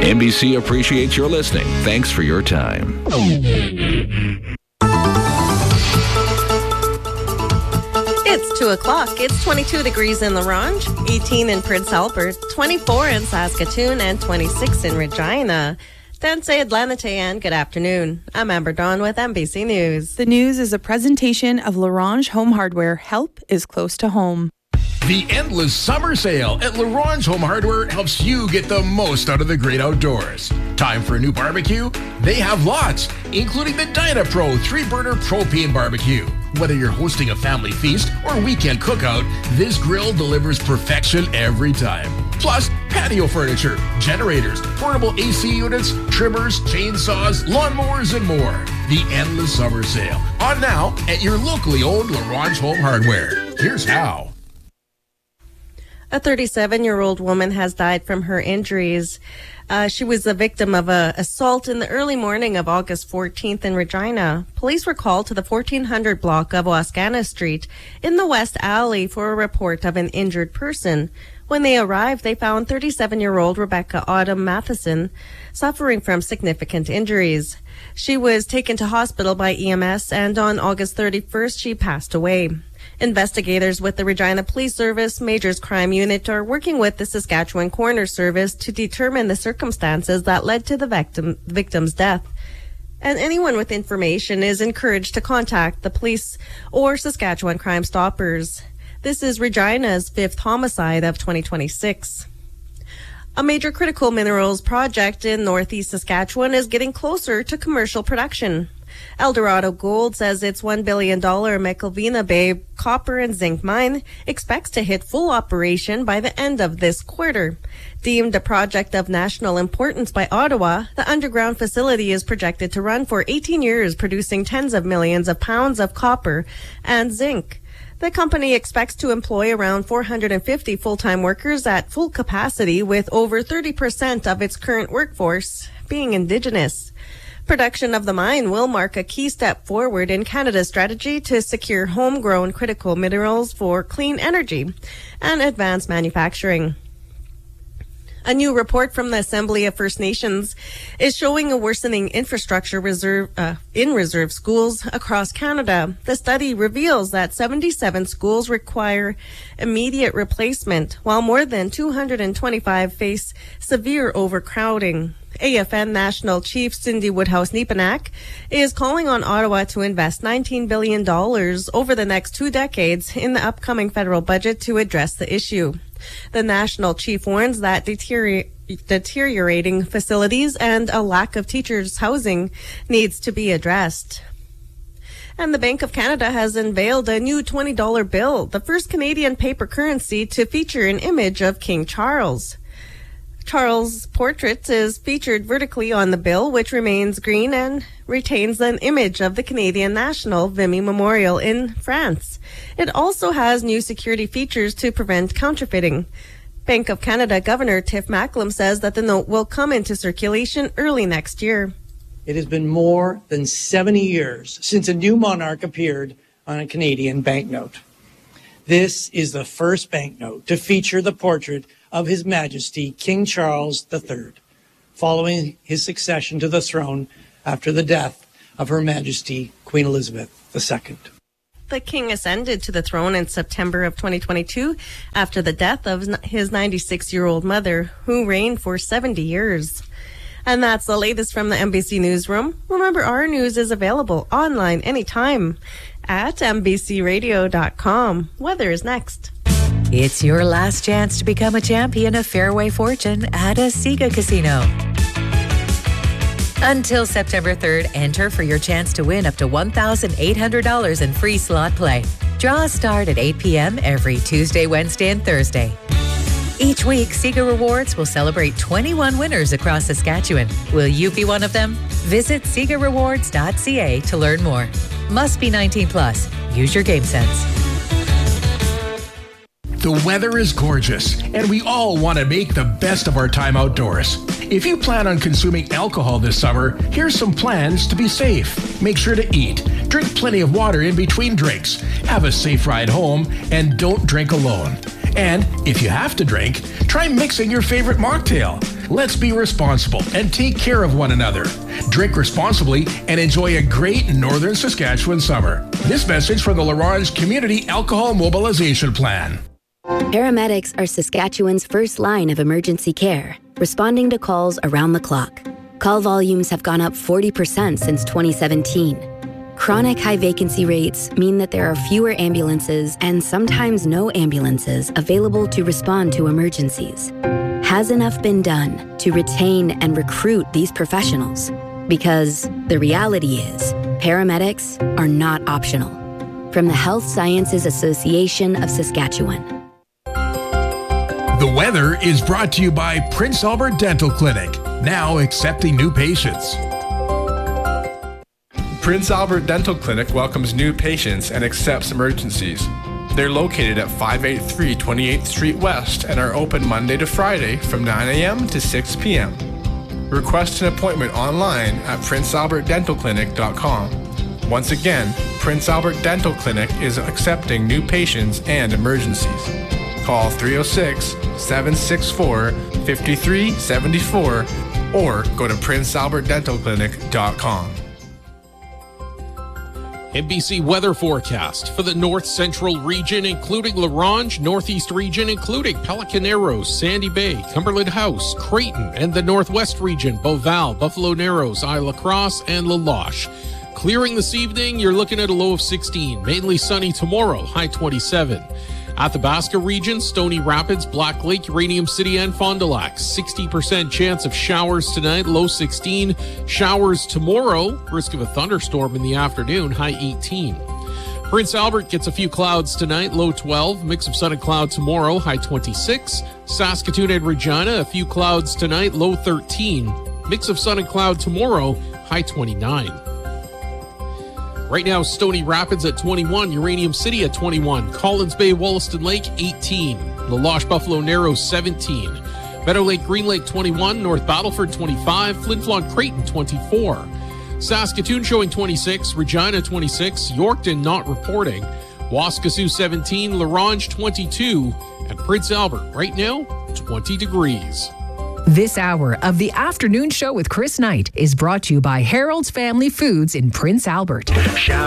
NBC appreciates your listening. Thanks for your time. It's 2 o'clock. It's 22 degrees in La Ronge, 18 in Prince Albert, 24 in Saskatoon, and 26 in Regina. Danse Atlanite, and good afternoon. I'm Amber Dawn with NBC News. The news is a presentation of La Ronge Home Hardware. Help is close to home. The endless summer sale at La Ronge Home Hardware helps you get the most out of the great outdoors. Time for a new barbecue? They have lots, including the DynaPro 3-burner propane barbecue. Whether you're hosting a family feast or weekend cookout, this grill delivers perfection every time. Plus, patio furniture, generators, portable AC units, trimmers, chainsaws, lawnmowers, and more. The endless summer sale. On now at your locally owned La Ronge Home Hardware. Here's how. A 37-year-old woman has died from her injuries. She was the victim of an assault in the early morning of August 14th in Regina. Police were called to the 1400 block of Wascana Street in the West Alley for a report of an injured person. When they arrived, they found 37-year-old Rebecca Autumn Matheson suffering from significant injuries. She was taken to hospital by EMS, and on August 31st, she passed away. Investigators with the Regina Police Service Majors Crime Unit are working with the Saskatchewan Coroner Service to determine the circumstances that led to the victim's death. And anyone with information is encouraged to contact the police or Saskatchewan Crime Stoppers. This is Regina's 5th homicide of 2026. A major critical minerals project in northeast Saskatchewan is getting closer to commercial production. Eldorado Gold says its $1 billion McIlvena Bay copper and zinc mine expects to hit full operation by the end of this quarter. Deemed a project of national importance by Ottawa, the underground facility is projected to run for 18 years, producing tens of millions of pounds of copper and zinc. The company expects to employ around 450 full-time workers at full capacity, with over 30% of its current workforce being Indigenous. Production of the mine will mark a key step forward in Canada's strategy to secure homegrown critical minerals for clean energy and advanced manufacturing. A new report from the Assembly of First Nations is showing a worsening infrastructure in reserve schools across Canada. The study reveals that 77 schools require immediate replacement, while more than 225 face severe overcrowding. AFN National Chief Cindy Woodhouse-Nepanak is calling on Ottawa to invest $19 billion over the next 2 decades in the upcoming federal budget to address the issue. The National Chief warns that deteriorating facilities and a lack of teachers' housing needs to be addressed. And the Bank of Canada has unveiled a new $20 bill, the first Canadian paper currency to feature an image of King Charles. Charles' portrait is featured vertically on the bill, which remains green and retains an image of the Canadian National Vimy Memorial in France. It also has new security features to prevent counterfeiting. Bank of Canada Governor Tiff Macklem says that the note will come into circulation early next year. It has been more than 70 years since a new monarch appeared on a Canadian banknote. This is the first banknote to feature the portrait of His Majesty King Charles III, following his succession to the throne after the death of Her Majesty Queen Elizabeth II. The king ascended to the throne in September of 2022 after the death of his 96-year-old mother, who reigned for 70 years. And that's the latest from the NBC Newsroom. Remember, our news is available online anytime at NBCRadio.com. Weather is next. It's your last chance to become a champion of Fairway Fortune at a Sega Casino. Until September 3rd, enter for your chance to win up to $1,800 in free slot play. Draws start at 8 p.m. every Tuesday, Wednesday, and Thursday. Each week, Sega Rewards will celebrate 21 winners across Saskatchewan. Will you be one of them? Visit SegaRewards.ca to learn more. Must be 19 plus. Use your game sense. The weather is gorgeous, and we all want to make the best of our time outdoors. If you plan on consuming alcohol this summer, here's some plans to be safe. Make sure to eat. Drink plenty of water in between drinks. Have a safe ride home, and don't drink alone. And if you have to drink, try mixing your favorite mocktail. Let's be responsible and take care of one another. Drink responsibly and enjoy a great Northern Saskatchewan summer. This message from the LaRange Community Alcohol Mobilization Plan. Paramedics are Saskatchewan's first line of emergency care, responding to calls around the clock. Call volumes have gone up 40% since 2017. Chronic high vacancy rates mean that there are fewer ambulances and sometimes no ambulances available to respond to emergencies. Has enough been done to retain and recruit these professionals? Because the reality is, paramedics are not optional. From the Health Sciences Association of Saskatchewan. The weather is brought to you by Prince Albert Dental Clinic, now accepting new patients. Prince Albert Dental Clinic welcomes new patients and accepts emergencies. They're located at 583 28th Street West and are open Monday to Friday from 9 a.m. to 6 p.m. Request an appointment online at princealbertdentalclinic.com. Once again, Prince Albert Dental Clinic is accepting new patients and emergencies. Call 306-764-5374 or go to princealbertdentalclinic.com. NBC weather forecast for the north central region, including LaRange, northeast region, including Pelican Narrows, Sandy Bay, Cumberland House, Creighton, and the northwest region, Beauval, Buffalo Narrows, Isle La Crosse, and La Loche. Clearing this evening, you're looking at a low of 16. Mainly sunny tomorrow, high 27. Athabasca region, Stony Rapids, Black Lake, Uranium City, and Fond du Lac. 60% chance of showers tonight, low 16. Showers tomorrow, risk of a thunderstorm in the afternoon, high 18. Prince Albert gets a few clouds tonight, low 12. Mix of sun and cloud tomorrow, high 26. Saskatoon and Regina, a few clouds tonight, low 13. Mix of sun and cloud tomorrow, high 29. Right now, Stony Rapids at 21, Uranium City at 21, Collins Bay, Wollaston Lake 18, La Loche, Buffalo Narrows 17, Meadow Lake, Green Lake 21, North Battleford 25, Flin Flon, Creighton 24, Saskatoon showing 26, Regina 26, Yorkton not reporting, Waskesiu 17, LaRange 22, and Prince Albert right now 20 degrees. This hour of the afternoon show with Chris Knight is brought to you by Harold's Family Foods in Prince Albert.